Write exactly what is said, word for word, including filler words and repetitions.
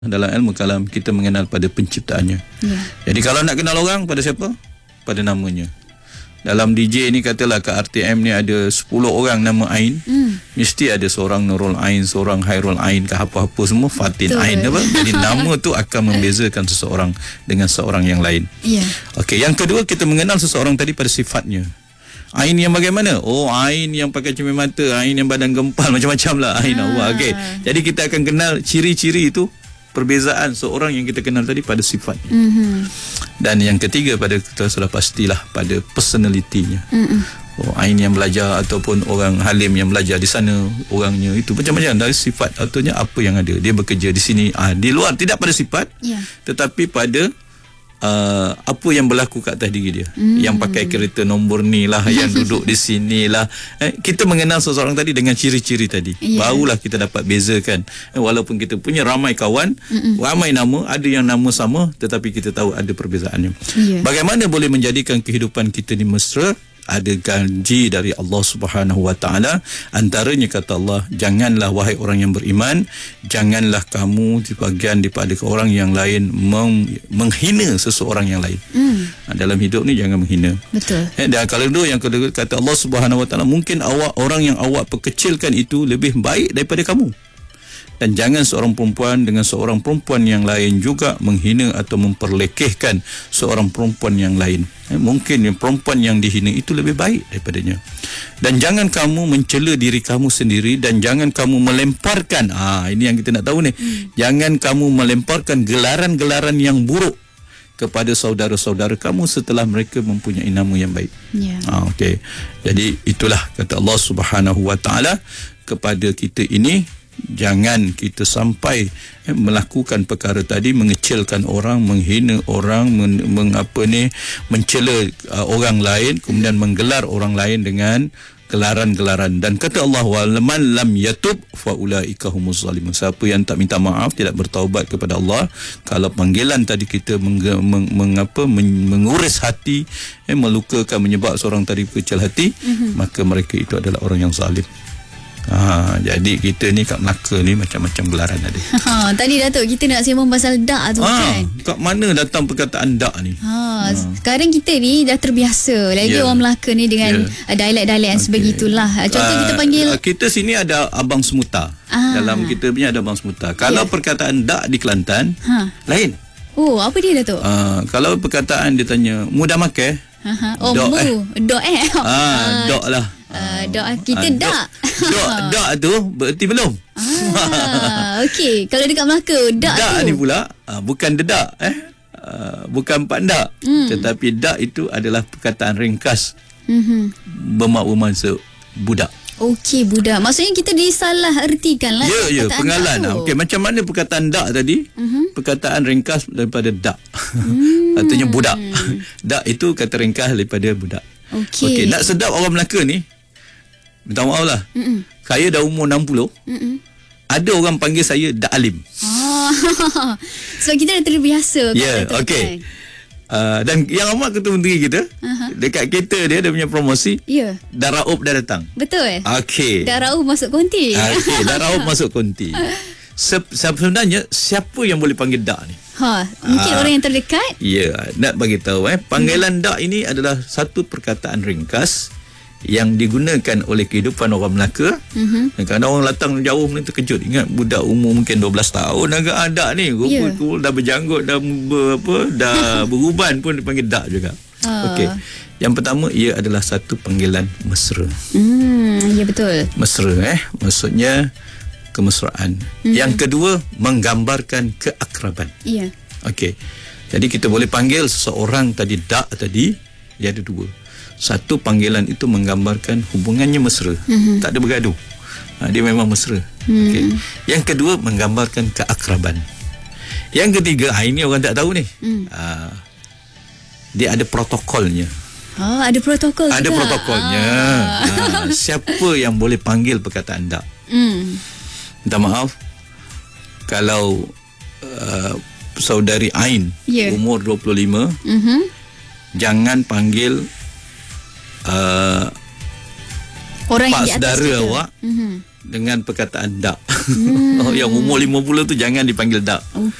Dalam ilmu kalam kita mengenal pada penciptaannya. Ya. Jadi kalau nak kenal orang, pada siapa? Pada namanya. Dalam D J ni katalah kat R T M ni ada sepuluh orang nama Ain. Hmm. Mesti ada seorang Nurul Ain, seorang Hairul Ain, ke apa-apa semua Fatin Betul. Ain apa. Jadi nama tu akan membezakan seseorang dengan seorang yang lain. Ya. Okey, yang kedua kita mengenal seseorang tadi pada sifatnya. Ain yang bagaimana? Oh, Ain yang pakai cermin mata, Ain yang badan gempal, macam-macam lah Ain ha. Allah. Okey. Jadi kita akan kenal ciri-ciri itu, perbezaan seorang yang kita kenal tadi pada sifatnya. Mm-hmm. Dan yang ketiga pada kita sudah pastilah pada personalitinya. Mm-hmm. Oh, Ain yang belajar ataupun orang Halim yang belajar di sana, orangnya itu macam-macam dari sifat, artinya apa yang ada. Dia bekerja di sini, ah, di luar tidak pada sifat, yeah. tetapi pada Uh, apa yang berlaku kat atas diri dia. Mm. Yang pakai kereta nombor ni lah, yang duduk di sini lah. Eh, kita mengenal seseorang tadi dengan ciri-ciri tadi. Yeah. Barulah kita dapat bezakan. Eh, walaupun kita punya ramai kawan, Mm-mm. ramai nama, ada yang nama sama, tetapi kita tahu ada perbezaannya. Yeah. Bagaimana boleh menjadikan kehidupan kita ni mesra? Ada janji dari Allah Subhanahu Wa Taala. Antaranya kata Allah, janganlah wahai orang yang beriman, janganlah kamu di bagian daripada orang yang lain meng, menghina seseorang yang lain. Mm. Dalam hidup ni jangan menghina. Betul. Eh, dan kalau dulu yang kedua kata Allah Subhanahu Wa Taala, mungkin awak orang yang awak perkecilkan itu lebih baik daripada kamu. Dan jangan seorang perempuan dengan seorang perempuan yang lain juga menghina atau memperlekehkan seorang perempuan yang lain. Eh, mungkin yang perempuan yang dihina itu lebih baik daripadanya. Dan jangan kamu mencela diri kamu sendiri, dan jangan kamu melemparkan, ah ini yang kita nak tahu ni. Hmm. Jangan kamu melemparkan gelaran-gelaran yang buruk kepada saudara-saudara kamu setelah mereka mempunyai nama yang baik. Yeah. Ah, okey. Jadi itulah kata Allah Subhanahu Wa Taala kepada kita ini. Jangan kita sampai eh, melakukan perkara tadi, mengecilkan orang, menghina orang, men, meng, apa ni, mencela uh, orang lain, kemudian menggelar orang lain dengan gelaran-gelaran. Dan kata Allah, waman lam yatub fa ulaika humuz zalimun. Siapa yang tak minta maaf, tidak bertaubat kepada Allah, kalau panggilan tadi kita meng, meng, meng, apa, men, menguris hati, eh, melukakan, menyebab seorang tadi kecil hati, mm-hmm. maka mereka itu adalah orang yang zalim. Ha, jadi kita ni kat Melaka ni macam-macam gelaran ada. Ha, tadi Datuk kita nak sembang pasal dak tu, ha, kan. Kat mana datang perkataan dak ni? Ha, ha. Sekarang kita ni dah terbiasa lagi, yeah. orang Melaka ni dengan yeah. dialek-dialek yang okay. sebegitulah. Contoh uh, kita panggil, kita sini ada abang semuta. Ah. Dalam kita punya ada abang semuta. Kalau yeah. perkataan dak di Kelantan, ha. lain. Oh, apa dia Datuk? Uh, kalau perkataan dia tanya mudah makan, ha, ha. Oh, dok mu, eh. dok eh. Ah, dok lah. Uh, dok kita uh, dak. Dok, dok tu berarti belum. Ah, okey. Kalau dekat Melaka, dak, dak tu. ni pula uh, bukan dedak eh. Uh, bukan pandak, hmm. tetapi dak itu adalah perkataan ringkas. Mhm. Bermakna budak. Okey, budak. Maksudnya kita disalah ertikan lah. Ya, ya, pengalan. Okey, macam mana perkataan dak tadi? Uh-huh. Perkataan ringkas daripada dak. Hmm. Artinya budak. Dak itu kata ringkas daripada budak. Okey. Okey, nak sedap orang Melaka ni, minta maaf lah. Mm-mm. Saya dah umur enam puluh. Mm-mm. Ada orang panggil saya Dak Alim. Oh. So kita dah terbiasa. Ya, yeah, okey. Uh, dan yang amat ketua menteri kita, uh-huh. dekat kereta dia, dia punya promosi, yeah. Dah Raub dah datang. Betul. Okey. Dah Raub masuk konti. Okey, Dah Raub masuk konti. Se- sebenarnya siapa yang boleh panggil Dak ni? Ha, mungkin ha, orang yang terdekat. Ya, nak bagi tahu eh, panggilan hmm. Dak ini adalah satu perkataan ringkas yang digunakan oleh kehidupan orang Melaka. Mm-hmm. Kadang orang datang jauh ni terkejut, ingat budak umur mungkin dua belas tahun agak ada ni, rupa yeah. dah berjanggut, dah ber, apa, dah beruban pun dipanggil Dak juga. Uh. Okey. Yang pertama, ia adalah satu panggilan mesra. Hmm, ya betul. Mesra eh, maksudnya kemesraan. Mm-hmm. Yang kedua, menggambarkan keakraban. Iya. Yeah. Okey. Jadi kita boleh panggil seseorang tadi Dak tadi, dia ada dua. Satu, panggilan itu menggambarkan hubungannya mesra, mm-hmm. tak ada bergaduh. Ha, dia memang mesra. Mm. Okay. Yang kedua, menggambarkan keakraban. Yang ketiga, ha, ini orang tak tahu ni. Mm. Ha, dia ada protokolnya. Oh, ada protokol ada juga. Ada protokolnya. Ah. Ha, siapa yang boleh panggil perkataan Dak? Mm. Minta maaf, kalau uh, saudari Ain, yeah. umur dua puluh lima, mm-hmm. jangan panggil Uh, orang pak yang di atas saudara kita. Awak mm-hmm. dengan perkataan dak. Hmm. Yang umur lima puluh tu jangan dipanggil dak.